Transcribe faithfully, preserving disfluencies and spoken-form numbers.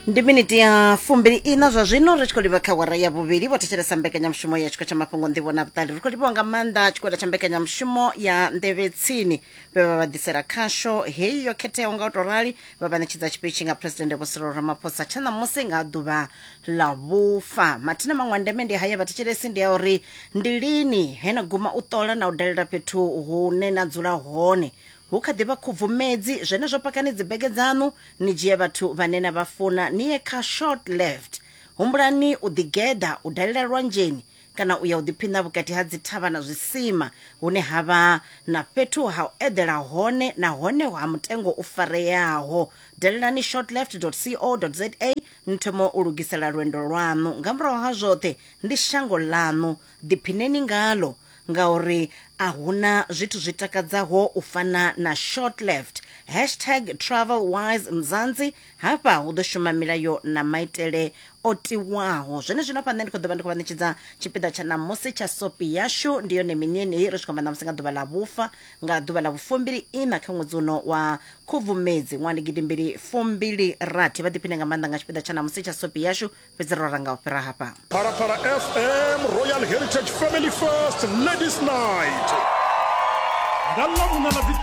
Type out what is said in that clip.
Ndi miniti ya fumbili ina zwa zwino ri tshi khou livha kha wara ya vhuvhili vho thetshelesa mbekanyamushumo ya tshiko tsha mafhungo nḓivho na vhuṱali. Ri khou livhiwa nga maanḓa tshigwada tsha mbekanyamushumo ya nḓevhe tsini vhe vha vha ḓisela khasho heyi yo khetheaho nga u tou rali vha vha ṋetshedza tshipitshi nga phuresidennde Vho Cyril Ramaphosa tsha ṋamusi nga ḓuvha ḽa vhufa. Mathina maṅwe a ndeme ndi haya vhathetshelesi ndi ya uri ndi lini he na guma u ṱola na u dalela fhethu hune na dzula hone hu kha ḓivha khubvumedzi zwenezwo pakani dzi bege dzanu ni dzhie vhathu vhane na vha funa ni ye kha short left. Humbulani u ḓigeda u dalela lwanzheni kana u ya u ḓiphina vhukati ha dzi thavha na zwisima hune havha na fhethu ha u eḓela hone na hone ha mutengo u fareyaho. Dalelani shortleft dot co dot za ni thoma u lugisela lwendo lwanu. Nga murahu ha zwoṱhe ndi shango ḽanu, ḓiphineni ngalo ngauri a huna zwithu zwi takadzaho u fana na short left. Hashtag travel wise Mzansi. Hafha hu ḓo shuma milayo na maitele o tiwaho. Zwene zwino hafha nṋe ndi khou ḓovha ndi khou vha ṋetshedza tshipiḓa tsha ṋamusi tsha sopi yashu ndi yone mini yeneyi ri tshi khou amba ṋamusi nga ḓuvha ḽa vhufa nga ḓuvha ḽa vhufumbili ina kha ṅwedzi uno wa khubvumedzi ṅwaha ndi gidimbili fumbili rathi. Vha ḓiphine nga maanḓa nga tshipiḓa tsha ṋamusi tsha sopi yashu fhedzi ro ranga u fhira hafha. Phalaphala F M Royal Heritage Family First Ladies Night. Nga ḽavhuna ḽa